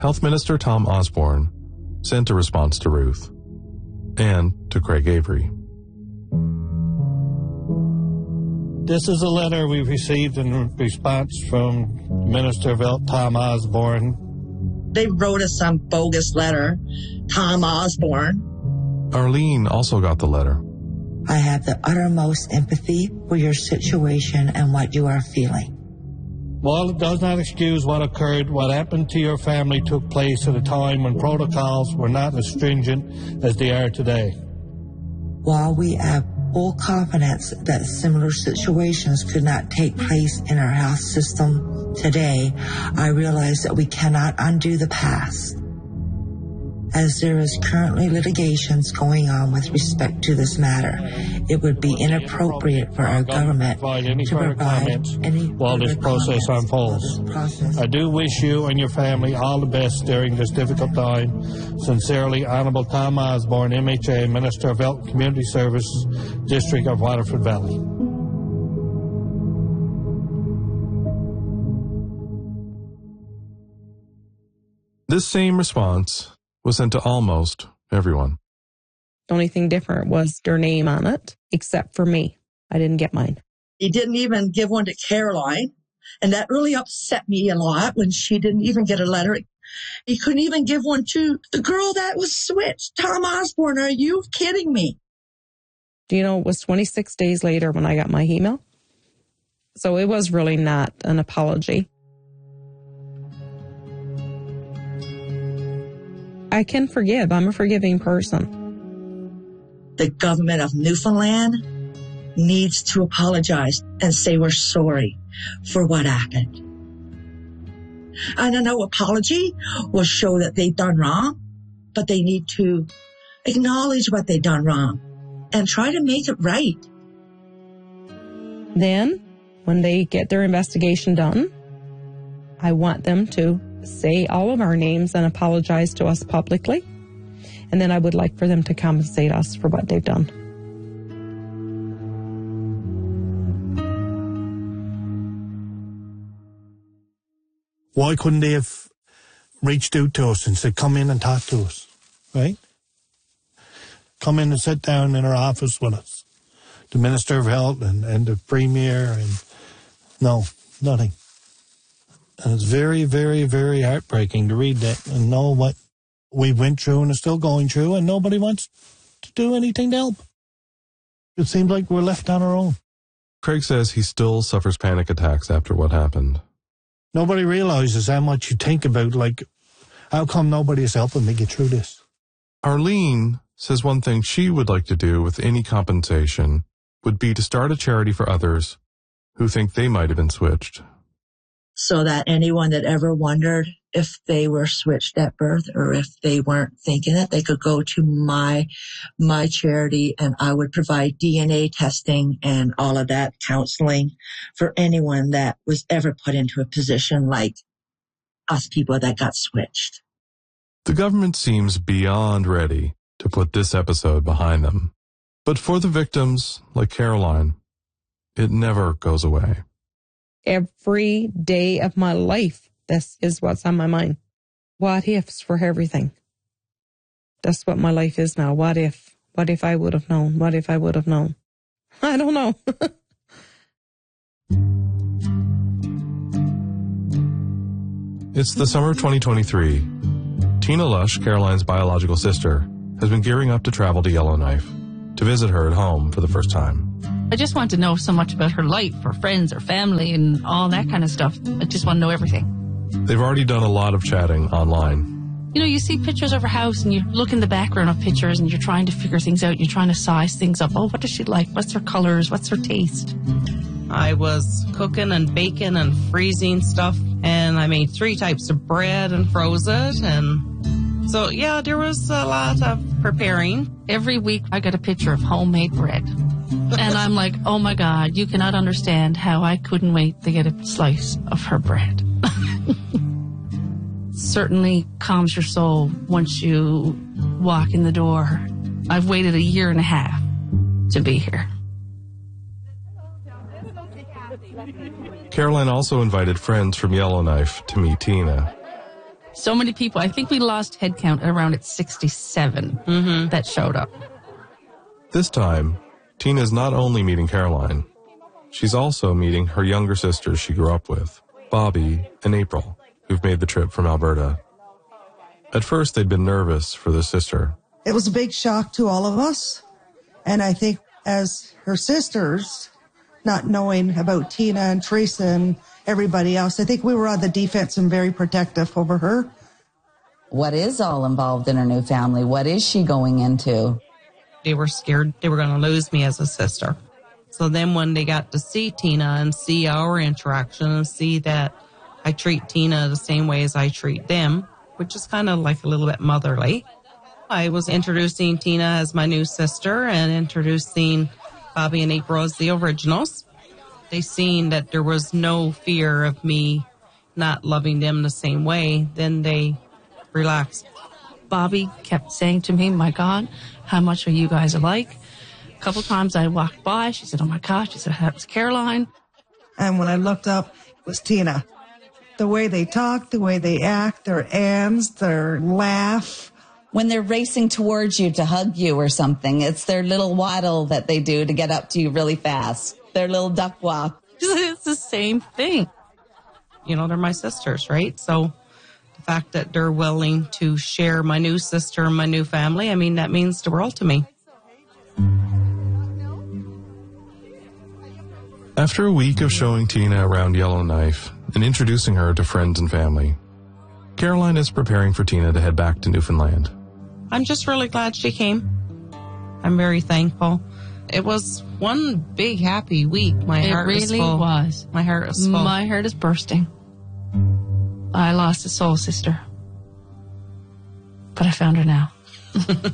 Health Minister Tom Osborne sent a response to Ruth and to Craig Avery. This is a letter we received in response from Minister of Health Tom Osborne. They wrote us some bogus letter, Tom Osborne. Arlene also got the letter. I have the uttermost empathy for your situation and what you are feeling. While it does not excuse what occurred, what happened to your family took place at a time when protocols were not as stringent as they are today. While we have full confidence that similar situations could not take place in our health system today, I realize that we cannot undo the past. As there is currently litigations going on with respect to this matter, it would be inappropriate for our government to provide any while this process unfolds. I do wish you and your family all the best during this difficult time. Sincerely, Honorable Tom Osborne, MHA, Minister of Health and Community Services, District of Waterford Valley. This same response was sent to almost everyone. The only thing different was their name on it, except for me. I didn't get mine. He didn't even give one to Caroline, and that really upset me a lot when she didn't even get a letter. He couldn't even give one to the girl that was switched. Tom Osborne, are you kidding me? Do you know, it was 26 days later when I got my email. So it was really not an apology. I can forgive. I'm a forgiving person. The government of Newfoundland needs to apologize and say we're sorry for what happened. And I know apology will show that they've done wrong, but they need to acknowledge what they've done wrong and try to make it right. Then, when they get their investigation done, I want them to say all of our names and apologize to us publicly. And then I would like for them to compensate us for what they've done. Why couldn't they have reached out to us and said, come in and talk to us, right? Come in and sit down in our office with us. The Minister of Health and the Premier, and no, nothing. And it's very, very, very heartbreaking to read that and know what we went through and are still going through, and nobody wants to do anything to help. It seems like we're left on our own. Craig says he still suffers panic attacks after what happened. Nobody realizes how much you think about, like, how come nobody's helping me get through this? Arlene says one thing she would like to do with any compensation would be to start a charity for others who think they might have been switched. So that anyone that ever wondered if they were switched at birth or if they weren't thinking it, they could go to my charity, and I would provide DNA testing and all of that counseling for anyone that was ever put into a position like us people that got switched. The government seems beyond ready to put this episode behind them. But for the victims, like Caroline, it never goes away. Every day of my life, this is what's on my mind. What ifs for everything. That's what my life is now. What if? What if I would have known? What if I would have known? I don't know. It's the summer of 2023. Tina Lush, Caroline's biological sister, has been gearing up to travel to Yellowknife to visit her at home for the first time. I just want to know so much about her life, her friends, her family, and all that kind of stuff. I just want to know everything. They've already done a lot of chatting online. You know, you see pictures of her house and you look in the background of pictures and you're trying to figure things out. You're trying to size things up. Oh, what does she like? What's her colors? What's her taste? I was cooking and baking and freezing stuff, and I made 3 types of bread and froze it. And so, yeah, there was a lot of preparing. Every week I got a picture of homemade bread. And I'm like, oh my God, you cannot understand how I couldn't wait to get a slice of her bread. Certainly calms your soul once you walk in the door. I've waited 1.5 years to be here. Caroline also invited friends from Yellowknife to meet Tina. So many people. I think we lost head count around at 67 that showed up. This time, Tina's not only meeting Caroline, she's also meeting her younger sisters she grew up with, Bobby and April, who've made the trip from Alberta. At first, they'd been nervous for their sister. It was a big shock to all of us. And I think as her sisters, not knowing about Tina and Teresa and everybody else, I think we were on the defense and very protective over her. What is all involved in her new family? What is she going into? They were scared they were going to lose me as a sister. So then when they got to see Tina and see our interaction and see that I treat Tina the same way as I treat them, which is kind of like a little bit motherly, I was introducing Tina as my new sister and introducing Bobby and April as the originals. They seen that there was no fear of me not loving them the same way, then they relaxed. Bobby kept saying to me, my God, how much are you guys alike? A couple times I walked by, she said, oh my gosh, she said, that was Caroline. And when I looked up, it was Tina. The way they talk, the way they act, their ands, their laugh. When they're racing towards you to hug you or something, it's their little waddle that they do to get up to you really fast. Their little duck walk. It's the same thing. You know, they're my sisters, right? So the fact that they're willing to share my new sister and my new family, I mean, that means the world to me. After a week of showing Tina around Yellowknife and introducing her to friends and family, Caroline is preparing for Tina to head back to Newfoundland. I'm just really glad she came. I'm very thankful. It was one big happy week. My heart was full. It really was. My heart was full. My heart is bursting. I lost a soul sister. But I found her now.